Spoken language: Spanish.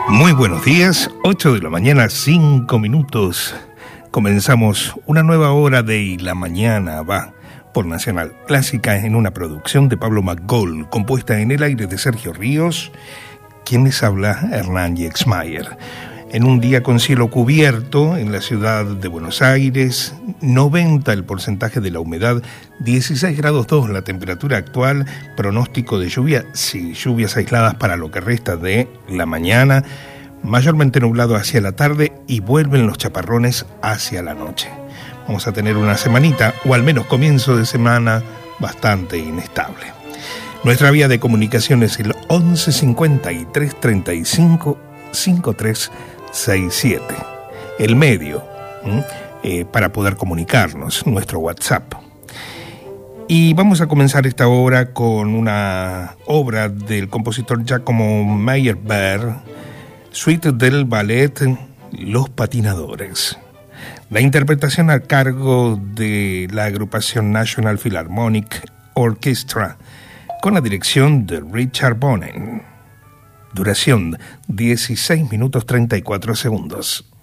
Muy buenos días, 8 de la mañana, 5 minutos. Comenzamos una nueva hora de Y la Mañana Va por Nacional Clásica en una producción de Pablo McGold, compuesta en el aire de Sergio Ríos, quien les habla, Hernán Yexmayer. En un día con cielo cubierto en la ciudad de Buenos Aires, 90 el porcentaje de la humedad, 16 grados 2 la temperatura actual, pronóstico de lluvia, sí, lluvias aisladas para lo que resta de la mañana, mayormente nublado hacia la tarde y vuelven los chaparrones hacia la noche. Vamos a tener una semanita, o al menos comienzo de semana, bastante inestable. Nuestra vía de comunicación es el 11 53 35 53 67. El medio para poder comunicarnos, nuestro WhatsApp. Y vamos a comenzar esta hora con una obra del compositor Giacomo Meyerbeer, suite del ballet Los Patinadores. La interpretación a cargo de la agrupación National Philharmonic Orchestra, con la dirección de Richard Bonen. Duración 16 minutos 34 segundos.